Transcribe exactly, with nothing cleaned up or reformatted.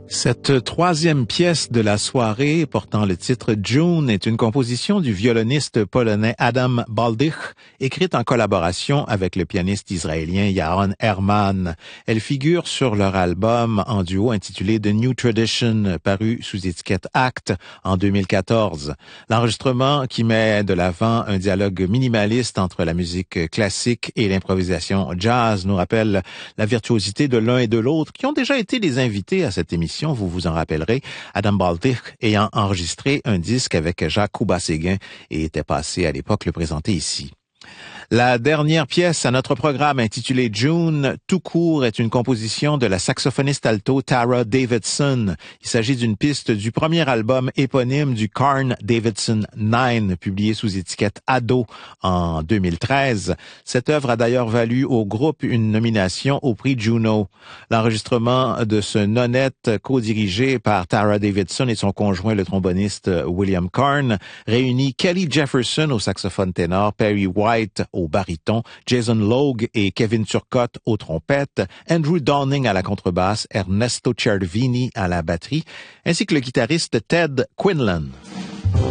Cette troisième pièce de la soirée, portant le titre June, est une composition du violoniste polonais Adam Baldych, écrite en collaboration avec le pianiste israélien Yaron Herman. Elle figure sur leur album en duo intitulé The New Tradition, paru sous étiquette Act en deux mille quatorze. L'enregistrement, qui met de l'avant un dialogue minimaliste entre la musique classique et l'improvisation jazz, nous rappelle la virtuosité de l'un et de l'autre, qui ont déjà été les invités à cette émission. Vous vous en rappellerez, Adam Baldych ayant enregistré un disque avec Jacques Couba-Séguin et était passé à l'époque le présenter ici. La dernière pièce à notre programme intitulée June, tout court, est une composition de la saxophoniste alto Tara Davidson. Il s'agit d'une piste du premier album éponyme du Carn Davidson neuf, publié sous étiquette Ado en deux mille treize. Cette œuvre a d'ailleurs valu au groupe une nomination au prix Juno. L'enregistrement de ce nonette co-dirigé par Tara Davidson et son conjoint, le tromboniste William Carn, réunit Kelly Jefferson au saxophone ténor, Perry White au baryton, Jason Logue et Kevin Turcotte aux trompettes, Andrew Downing à la contrebasse, Ernesto Cervini à la batterie, ainsi que le guitariste Ted Quinlan.